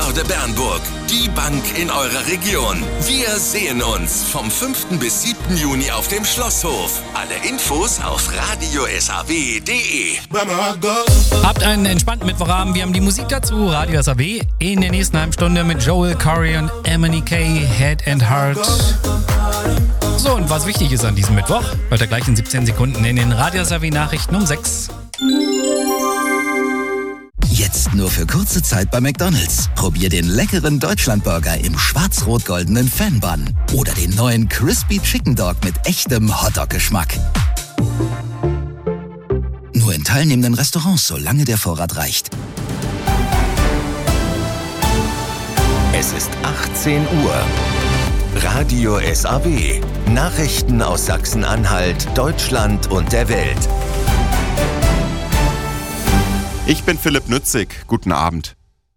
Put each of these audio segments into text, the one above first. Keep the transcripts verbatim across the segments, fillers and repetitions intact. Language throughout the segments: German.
Börde Bernburg, die Bank in eurer Region. Wir sehen uns vom fünften bis siebten Juni auf dem Schlosshof. Alle Infos auf radio s a w punkt d e. Habt einen entspannten Mittwochabend. Wir haben die Musik dazu. Radio S A W in der nächsten halben Stunde mit Joel Corey und Emily Kay, Head and Heart. So, und was wichtig ist an diesem Mittwoch, hört ihr gleich in siebzehn Sekunden in den Radio S A W Nachrichten um sechs. Jetzt nur für kurze Zeit bei McDonald's. Probier den leckeren Deutschlandburger im schwarz-rot-goldenen Fan-Bun oder den neuen Crispy Chicken Dog mit echtem Hotdog-Geschmack. Nur in teilnehmenden Restaurants, solange der Vorrat reicht. Es ist achtzehn Uhr. Radio S A W. Nachrichten aus Sachsen-Anhalt, Deutschland und der Welt. Ich bin Philipp Nützig. Guten Abend.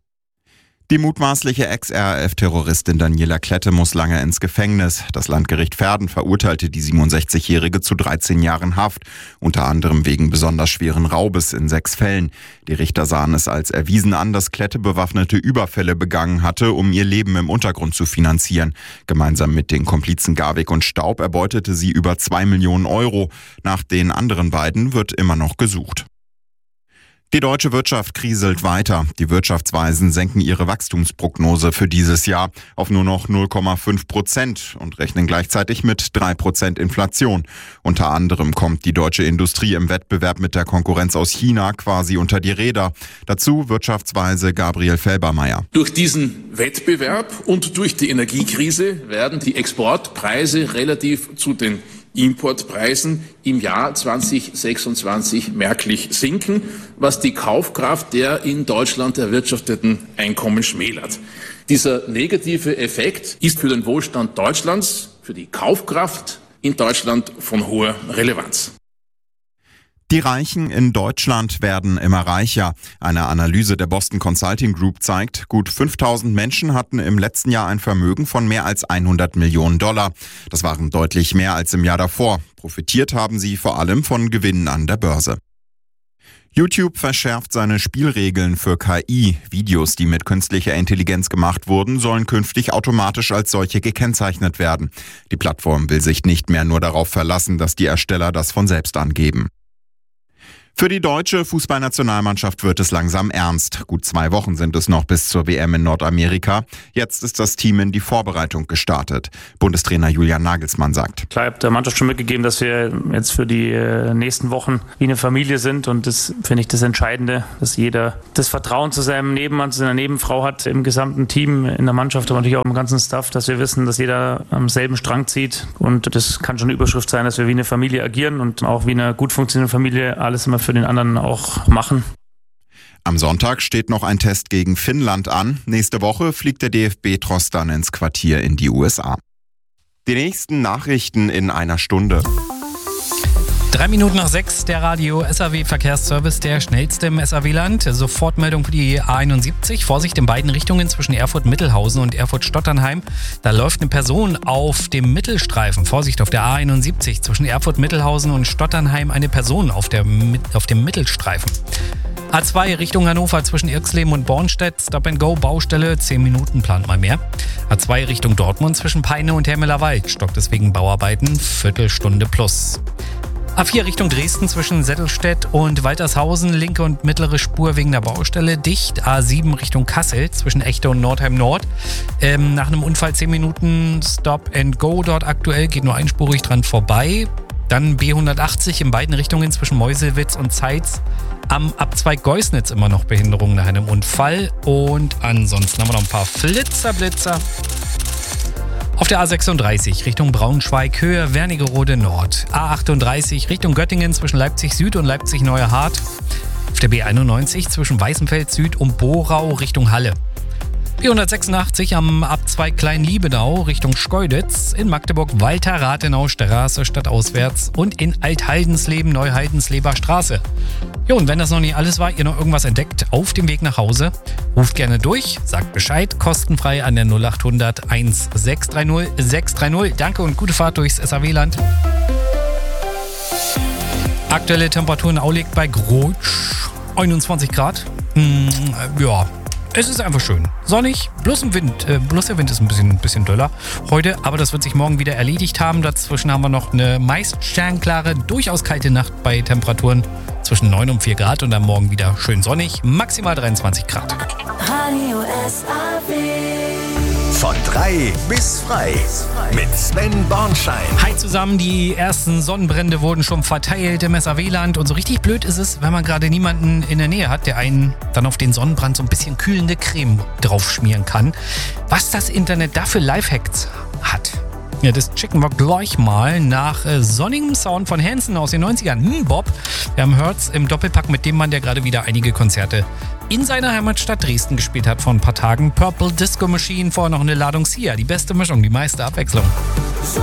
Die mutmaßliche Ex-R A F-Terroristin Daniela Klette muss lange ins Gefängnis. Das Landgericht Verden verurteilte die siebenundsechzigjährige zu dreizehn Jahren Haft, unter anderem wegen besonders schweren Raubes in sechs Fällen. Die Richter sahen es als erwiesen an, dass Klette bewaffnete Überfälle begangen hatte, um ihr Leben im Untergrund zu finanzieren. Gemeinsam mit den Komplizen Garwig und Staub erbeutete sie über zwei Millionen Euro. Nach den anderen beiden wird immer noch gesucht. Die deutsche Wirtschaft kriselt weiter. Die Wirtschaftsweisen senken ihre Wachstumsprognose für dieses Jahr auf nur noch null Komma fünf Prozent und rechnen gleichzeitig mit drei Prozent Inflation. Unter anderem kommt die deutsche Industrie im Wettbewerb mit der Konkurrenz aus China quasi unter die Räder. Dazu Wirtschaftsweise Gabriel Felbermeier. Durch diesen Wettbewerb und durch die Energiekrise werden die Exportpreise relativ zu den Importpreisen im Jahr zweitausendsechsundzwanzig merklich sinken, was die Kaufkraft der in Deutschland erwirtschafteten Einkommen schmälert. Dieser negative Effekt ist für den Wohlstand Deutschlands, für die Kaufkraft in Deutschland von hoher Relevanz. Die Reichen in Deutschland werden immer reicher. Eine Analyse der Boston Consulting Group zeigt, gut fünftausend Menschen hatten im letzten Jahr ein Vermögen von mehr als hundert Millionen Dollar. Das waren deutlich mehr als im Jahr davor. Profitiert haben sie vor allem von Gewinnen an der Börse. YouTube verschärft seine Spielregeln für K I. Videos, die mit künstlicher Intelligenz gemacht wurden, sollen künftig automatisch als solche gekennzeichnet werden. Die Plattform will sich nicht mehr nur darauf verlassen, dass die Ersteller das von selbst angeben. Für die deutsche Fußballnationalmannschaft wird es langsam ernst. Gut zwei Wochen sind es noch bis zur W M in Nordamerika. Jetzt ist das Team in die Vorbereitung gestartet. Bundestrainer Julian Nagelsmann sagt: Klar, ich habe der Mannschaft schon mitgegeben, dass wir jetzt für die nächsten Wochen wie eine Familie sind. Und das finde ich das Entscheidende, dass jeder das Vertrauen zu seinem Nebenmann, zu seiner Nebenfrau hat, im gesamten Team, in der Mannschaft, aber natürlich auch im ganzen Staff, dass wir wissen, dass jeder am selben Strang zieht. Und das kann schon eine Überschrift sein, dass wir wie eine Familie agieren und auch wie eine gut funktionierende Familie alles immer für den anderen auch machen. Am Sonntag steht noch ein Test gegen Finnland an. Nächste Woche fliegt der D F B-Tross dann ins Quartier in die U S A. Die nächsten Nachrichten in einer Stunde. Drei Minuten nach sechs, der Radio S A W Verkehrsservice, der schnellste im S A W-Land. Sofortmeldung für die A einundsiebzig. Vorsicht in beiden Richtungen zwischen Erfurt-Mittelhausen und Erfurt-Stotternheim. Da läuft eine Person auf dem Mittelstreifen. Vorsicht auf der A einundsiebzig zwischen Erfurt-Mittelhausen und Stotternheim. Eine Person auf, der, auf dem Mittelstreifen. A zwei Richtung Hannover zwischen Irxleben und Bornstedt. Stop-and-Go, Baustelle, zehn Minuten, plant mal mehr. A zwei Richtung Dortmund zwischen Peine und Hermelerwald. Stockt deswegen Bauarbeiten, Viertelstunde plus. A vier Richtung Dresden zwischen Settelstedt und Waltershausen, linke und mittlere Spur wegen der Baustelle dicht. A sieben Richtung Kassel zwischen Echte und Nordheim Nord. Ähm, nach einem Unfall zehn Minuten Stop and Go dort aktuell, geht nur einspurig dran vorbei. Dann B hundertachtzig in beiden Richtungen zwischen Meuselwitz und Zeitz. Am Abzweig Geusnitz immer noch Behinderung nach einem Unfall. Und ansonsten haben wir noch ein paar Flitzerblitzer. Auf der A sechsunddreißig Richtung Braunschweig, Höhe Wernigerode Nord. A achtunddreißig Richtung Göttingen zwischen Leipzig Süd und Leipzig Neue Hart. Auf der B einundneunzig zwischen Weißenfeld Süd und Borau Richtung Halle. B hundertsechsundachtzig am Abzweig Klein-Liebenau Richtung Schkeuditz. In Magdeburg Walter Rathenau Straße stadtauswärts und in Althaldенsleben Neuhaldensleber Straße. Jo, und wenn das noch nicht alles war, ihr noch irgendwas entdeckt auf dem Weg nach Hause, ruft gerne durch, sagt Bescheid, kostenfrei an der null achthundert sechs drei null sechs drei null. Danke und gute Fahrt durchs S A W-Land. Aktuelle Temperatur in Aulig bei Grotsch, einundzwanzig Grad. Hm, ja, Es ist einfach schön. Sonnig, bloß, im Wind, äh, bloß der Wind ist ein bisschen, ein bisschen döller heute, aber das wird sich morgen wieder erledigt haben. Dazwischen haben wir noch eine meist sternklare, durchaus kalte Nacht bei Temperaturen zwischen neun und vier Grad und dann morgen wieder schön sonnig, maximal dreiundzwanzig Grad. Radio S A W. Von drei bis frei mit Sven Bornschein. Hi zusammen, die ersten Sonnenbrände wurden schon verteilt im S A W-Land und so richtig blöd ist es, wenn man gerade niemanden in der Nähe hat, der einen dann auf den Sonnenbrand so ein bisschen kühlende Creme draufschmieren kann. Was das Internet dafür Lifehacks hat. Ja, das checken wir gleich mal nach äh, sonnigem Sound von Hanson aus den neunzigern. Hm, Bob, wir haben Hertz im Doppelpack mit dem Mann, der gerade wieder einige Konzerte in seiner Heimatstadt Dresden gespielt hat vor ein paar Tagen. Purple Disco Machine, vorher noch eine Ladung Sia. Die beste Mischung, die meiste Abwechslung.